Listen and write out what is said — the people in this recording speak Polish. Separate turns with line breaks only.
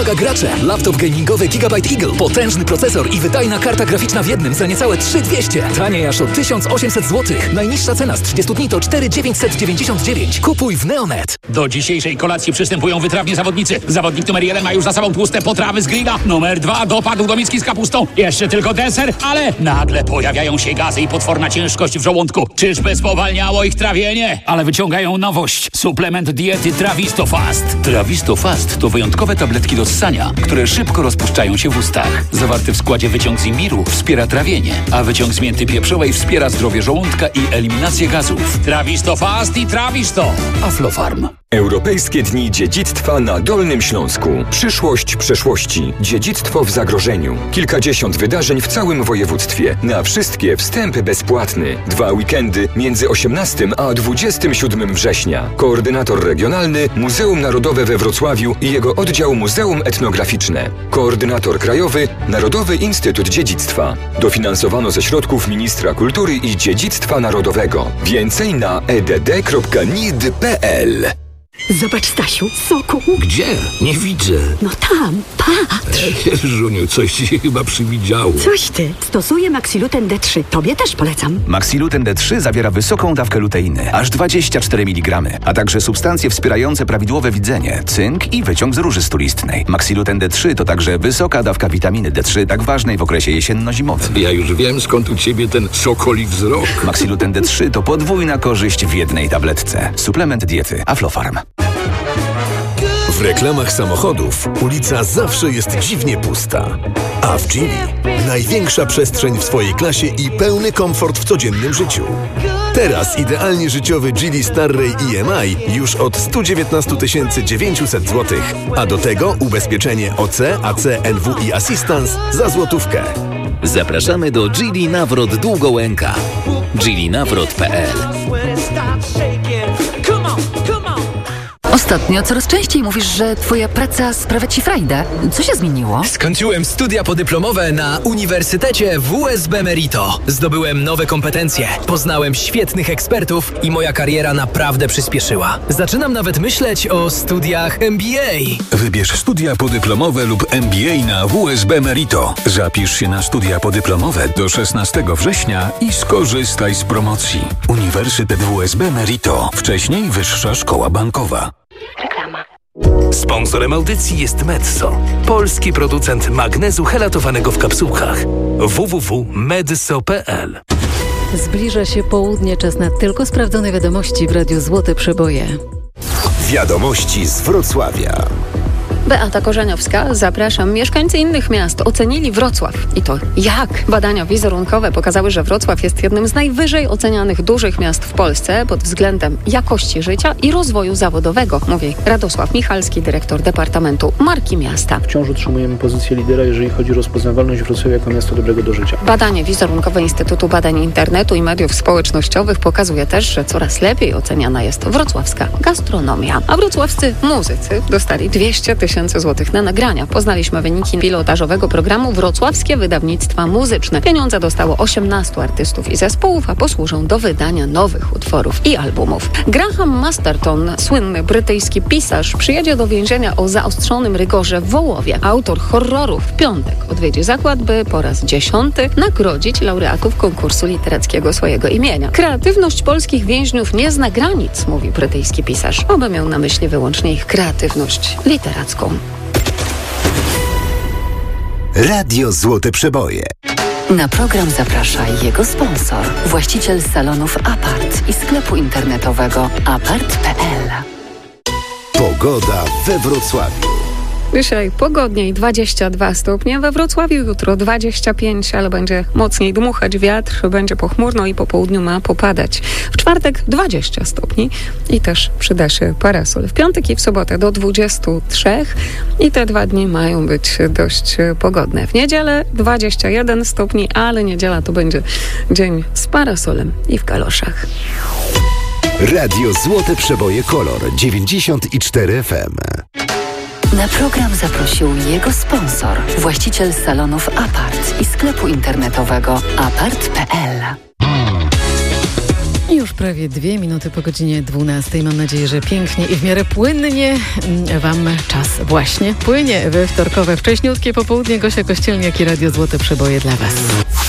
Uwaga gracze! Laptop gamingowy Gigabyte Eagle. Potężny procesor i wydajna karta graficzna w jednym za niecałe 3200. Taniej aż o 1800 zł. Najniższa cena z 30 dni to 4999. Kupuj w Neonet.
Do dzisiejszej kolacji przystępują wytrawni zawodnicy. Zawodnik numer 1 ma już za sobą tłuste potrawy z grilla. Numer 2 dopadł do miski z kapustą. Jeszcze tylko deser, ale nagle pojawiają się gazy i potworna ciężkość w żołądku. Czyżby spowalniało ich trawienie? Ale wyciągają nowość. Suplement diety Trawisto Fast. Trawisto Fast to wyjątkowe tabletki do ssania, które szybko rozpuszczają się w ustach. Zawarty w składzie wyciąg z imbiru wspiera trawienie, a wyciąg z mięty pieprzowej wspiera zdrowie żołądka i eliminację gazów. Trawisto Fast i Trawisto. Aflofarm.
Europejskie Dni Dziedzictwa na Dolnym Śląsku. Przyszłość przeszłości. Dziedzictwo w zagrożeniu. Kilkadziesiąt wydarzeń w całym województwie. Na wszystkie wstęp bezpłatny. 2 weekendy między 18 a 27 września. Koordynator regionalny Muzeum Narodowe we Wrocławiu i jego oddział Muzeum Etnograficzne. Koordynator krajowy Narodowy Instytut Dziedzictwa. Dofinansowano ze środków Ministra Kultury i Dziedzictwa Narodowego. Więcej na edd.nid.pl.
Zobacz, Stasiu, soku.
Gdzie? Nie widzę.
No tam, patrz.
Żuniu, coś ci się chyba przywidziało.
Coś ty. Stosuję Maxiluten D3. Tobie też polecam.
Maxiluten D3 zawiera wysoką dawkę luteiny, aż 24 mg, a także substancje wspierające prawidłowe widzenie, cynk i wyciąg z róży stulistnej. Maxiluten D3 to także wysoka dawka witaminy D3, tak ważnej w okresie jesienno-zimowym.
Ja już wiem, skąd u ciebie ten sokoli wzrok.
Maxiluten D3 to podwójna korzyść w jednej tabletce. Suplement diety Aflofarm.
W reklamach samochodów ulica zawsze jest dziwnie pusta. A w Geely największa przestrzeń w swojej klasie i pełny komfort w codziennym życiu. Teraz idealnie życiowy Geely Starray EMI już od 119 900 zł. A do tego ubezpieczenie OC, AC, NW i Assistance za złotówkę.
Zapraszamy do Geely Nawrot Długołęka. geelynawrot.pl.
Ostatnio coraz częściej mówisz, że twoja praca sprawia ci frajdę. Co się zmieniło?
Skończyłem studia podyplomowe na Uniwersytecie WSB Merito. Zdobyłem nowe kompetencje, poznałem świetnych ekspertów i moja kariera naprawdę przyspieszyła. Zaczynam nawet myśleć o studiach MBA.
Wybierz studia podyplomowe lub MBA na WSB Merito. Zapisz się na studia podyplomowe do 16 września i skorzystaj z promocji. Uniwersytet WSB Merito. Wcześniej Wyższa Szkoła Bankowa.
Reklama.
Sponsorem audycji jest Medso, polski producent magnezu helatowanego w kapsułkach. www.medso.pl.
Zbliża się południe, czas na tylko sprawdzone wiadomości w Radiu Złote Przeboje.
Wiadomości z Wrocławia.
Beata Korzeniowska, zapraszam. Mieszkańcy innych miast ocenili Wrocław. I to jak? Badania wizerunkowe pokazały, że Wrocław jest jednym z najwyżej ocenianych dużych miast w Polsce pod względem jakości życia i rozwoju zawodowego, mówi Radosław Michalski, dyrektor Departamentu Marki Miasta.
Wciąż utrzymujemy pozycję lidera, jeżeli chodzi o rozpoznawalność Wrocławia jako miasto dobrego do życia.
Badanie wizerunkowe Instytutu Badań Internetu i Mediów Społecznościowych pokazuje też, że coraz lepiej oceniana jest wrocławska gastronomia. A wrocławscy muzycy dostali 200 000 złotych na nagrania. Poznaliśmy wyniki pilotażowego programu Wrocławskie Wydawnictwa Muzyczne. Pieniądze dostało 18 artystów i zespołów, a posłużą do wydania nowych utworów i albumów. Graham Masterton, słynny brytyjski pisarz, przyjedzie do więzienia o zaostrzonym rygorze w Wołowie. Autor horrorów w piątek odwiedzi zakład, by po raz 10. nagrodzić laureatów konkursu literackiego swojego imienia. Kreatywność polskich więźniów nie zna granic, mówi brytyjski pisarz. Oby miał na myśli wyłącznie ich kreatywność literacką.
Radio Złote Przeboje.
Na program zaprasza jego sponsor, właściciel salonów Apart i sklepu internetowego apart.pl.
Pogoda we Wrocławiu.
Dzisiaj pogodniej, 22 stopnie, we Wrocławiu jutro 25, ale będzie mocniej dmuchać wiatr, będzie pochmurno i po południu ma popadać. W czwartek 20 stopni i też przyda się parasol. W piątek i w sobotę do 23 i te 2 dni mają być dość pogodne. W niedzielę 21 stopni, ale niedziela to będzie dzień z parasolem i w kaloszach.
Radio Złote Przeboje Kolor 94 FM.
Na program zaprosił jego sponsor, właściciel salonów Apart i sklepu internetowego apart.pl.
Już prawie 2 minuty po godzinie 12. Mam nadzieję, że pięknie i w miarę płynnie Wam czas właśnie płynie we wtorkowe, wcześniutkie popołudnie. Gosia Kościelniak i Radio Złote Przeboje dla Was.